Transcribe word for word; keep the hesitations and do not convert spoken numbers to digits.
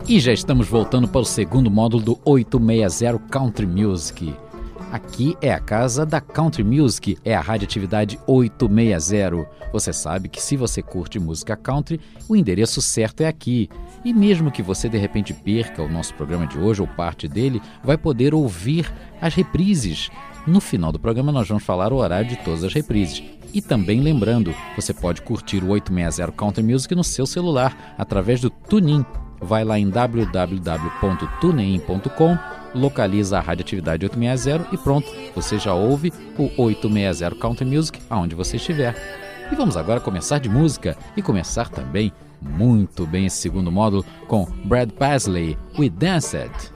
E já estamos voltando para o segundo módulo do oitocentos e sessenta Country Music. Aqui é a casa da Country Music, é a Radioatividade oitocentos e sessenta. Você sabe que se você curte música country, o endereço certo é aqui. E mesmo que você de repente perca o nosso programa de hoje ou parte dele, vai poder ouvir as reprises. No final do programa nós vamos falar o horário de todas as reprises. E também lembrando, você pode curtir o oitocentos e sessenta Country Music no seu celular, através do TuneIn. Vai lá em w w w ponto tunein ponto com, localiza a Radioatividade oitocentos e sessenta e pronto, você já ouve o oitocentos e sessenta Country Music aonde você estiver. E vamos agora começar de música e começar também muito bem esse segundo módulo com Brad Paisley, We Danced.